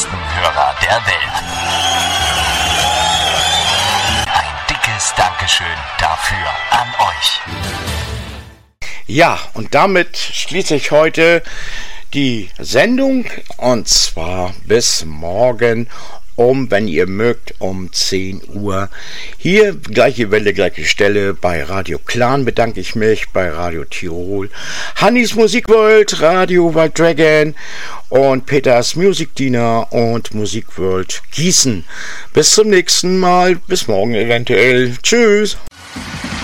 besten Hörer der Welt. Ein dickes Dankeschön dafür an euch. Ja, und damit schließe ich heute die Sendung, und zwar bis morgen wenn ihr mögt, um 10 Uhr. Hier, gleiche Welle, gleiche Stelle, bei Radio Clan bedanke ich mich, bei Radio Tirol, Hannis Musikworld, Radio Wild Dragon und Peters Musikdiener und Musikworld Gießen. Bis zum nächsten Mal, bis morgen eventuell. Tschüss!